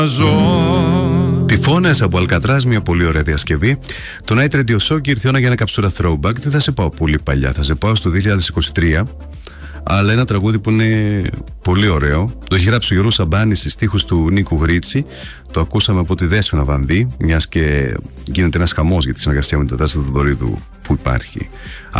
Τυφώνες από Αλκατράς, μια πολύ ωραία διασκευή. Το Night Radio Show και ήρθε η ώρα για ένα καψούρα throwback. Τι θα σε πάω πολύ παλιά, θα σε πάω στο 2023. Αλλά ένα τραγούδι που είναι πολύ ωραίο. Το έχει γράψει ο Γιώργος Σαμπάνης στις στίχους του Νίκου Γρίτσι. Το ακούσαμε από τη Δέσποινα Βανδύ, μιας και γίνεται ένας χαμός για τη συνεργασία με τον Τάσο Θεοδωρίδου που υπάρχει.